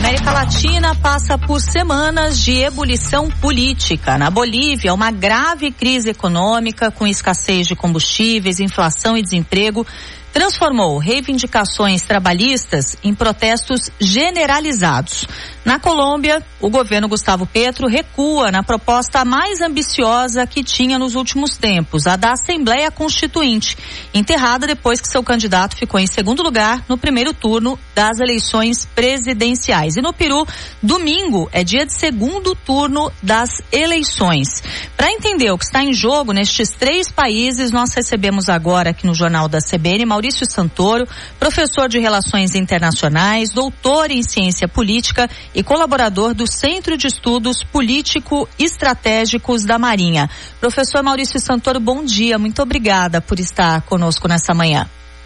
América Latina passa por semanas de ebulição política. Na Bolívia, uma grave crise econômica com escassez de combustíveis, inflação e desemprego transformou reivindicações trabalhistas em protestos generalizados. Na Colômbia, o governo Gustavo Petro recua na proposta mais ambiciosa que tinha nos últimos tempos, a da Assembleia Constituinte, enterrada depois que seu candidato ficou em segundo lugar no primeiro turno das eleições presidenciais. E no Peru, domingo é dia de segundo turno das eleições. Para entender o que está em jogo nestes 3 países, nós recebemos agora aqui no Jornal da CBN Maurício Santoro, professor de Relações Internacionais, doutor em Ciência Política e colaborador do Centro de Estudos Político-Estratégicos da Marinha. Professor Maurício Santoro, bom dia. Muito obrigada por estar conosco nessa manhã.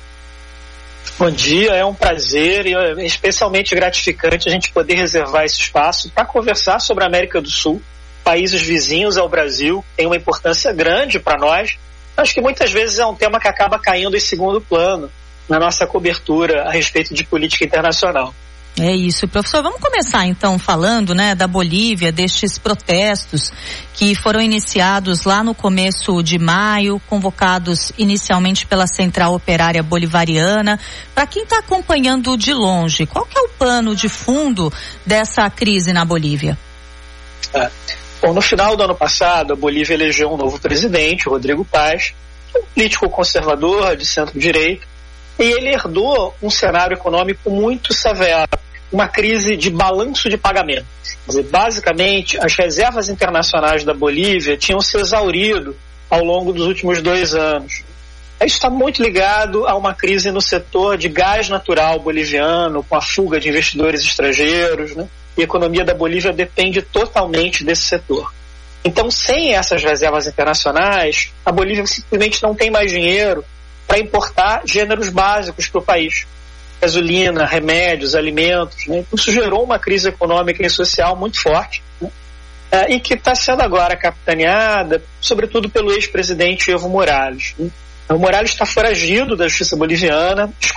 Bom dia, é um prazer e é especialmente gratificante a gente poder reservar esse espaço para conversar sobre a América do Sul, países vizinhos ao Brasil, tem uma importância grande para nós. Acho que muitas vezes é um tema que acaba caindo em segundo plano na nossa cobertura a respeito de política internacional. É isso, professor. Vamos começar então falando, da Bolívia, destes protestos que foram iniciados lá no começo de maio, convocados inicialmente pela Central Operária Bolivariana. Para quem está acompanhando de longe, qual que é o pano de fundo dessa crise na Bolívia? Bom, no final do ano passado, a Bolívia elegeu um novo presidente, Rodrigo Paz, um político conservador de centro-direita, e ele herdou um cenário econômico muito severo, uma crise de balanço de pagamento. Quer dizer, basicamente, as reservas internacionais da Bolívia tinham se exaurido ao longo dos últimos 2 anos. Isso está muito ligado a uma crise no setor de gás natural boliviano, com a fuga de investidores estrangeiros, E a economia da Bolívia depende totalmente desse setor. Então, sem essas reservas internacionais, a Bolívia simplesmente não tem mais dinheiro para importar gêneros básicos para o país. Gasolina, remédios, alimentos. Isso gerou uma crise econômica e social muito forte, e que está sendo agora capitaneada, sobretudo pelo ex-presidente Evo Morales. O Morales está foragido da justiça boliviana,